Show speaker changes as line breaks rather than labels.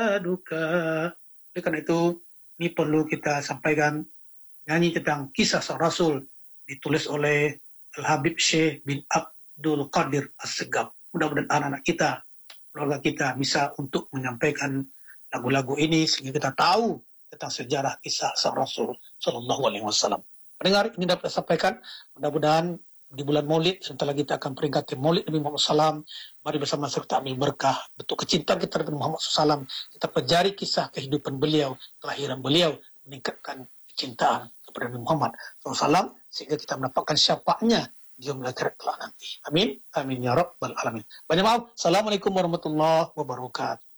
duka. Oleh karena itu, ini perlu kita sampaikan nyanyi tentang kisah sang Rasul ditulis oleh Al-Habib Syekh bin Abdul Qadir As-Segaf. Mudah-mudahan anak-anak kita, keluarga kita bisa untuk menyampaikan lagu-lagu ini sehingga kita tahu tentang sejarah kisah sang Rasul Sallallahu Alaihi Wasallam. Pendengar, ini dapat saya sampaikan. Mudah-mudahan di bulan Maulid, sebentar lagi kita akan peringati Maulid Nabi Muhammad SAW. Mari bersama serta ambil berkah, bentuk kecintaan kita terhadap Muhammad SAW. Kita pelajari kisah kehidupan beliau, kelahiran beliau, meningkatkan kecintaan kepada Nabi Muhammad SAW, sehingga kita mendapatkan syafaatnya di yaumil akhirat kelak nanti. Amin. Amin ya rabbal alamin. Banyak maaf. Assalamualaikum warahmatullahi wabarakatuh.